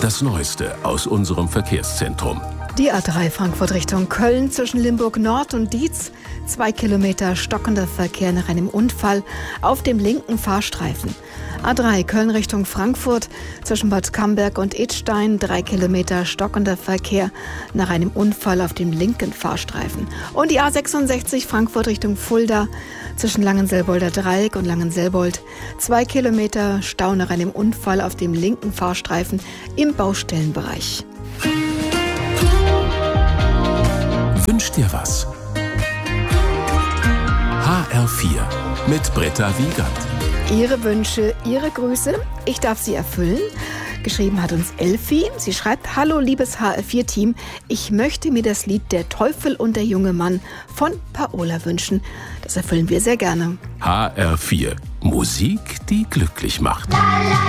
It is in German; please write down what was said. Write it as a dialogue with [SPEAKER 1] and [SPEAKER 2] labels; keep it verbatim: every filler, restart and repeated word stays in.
[SPEAKER 1] Das Neueste aus unserem Verkehrszentrum.
[SPEAKER 2] Die A drei Frankfurt Richtung Köln zwischen Limburg Nord und Dietz. Zwei Kilometer stockender Verkehr nach einem Unfall auf dem linken Fahrstreifen. A drei Köln Richtung Frankfurt zwischen Bad Camberg und Idstein. Drei Kilometer stockender Verkehr nach einem Unfall auf dem linken Fahrstreifen. Und die A sechsundsechzig Frankfurt Richtung Fulda zwischen Langenselbolder Dreieck und Langenselbold. Zwei Kilometer Stau nach einem Unfall auf dem linken Fahrstreifen im Baustellenbereich.
[SPEAKER 1] Wünsch dir was? H R vier mit Britta Wiegand.
[SPEAKER 2] Ihre Wünsche, Ihre Grüße, ich darf sie erfüllen. Geschrieben hat uns Elfi. Sie schreibt: Hallo liebes H R vier Team, ich möchte mir das Lied Der Teufel und der junge Mann von Paola wünschen. Das erfüllen wir sehr gerne.
[SPEAKER 1] H R vier. Musik, die glücklich macht.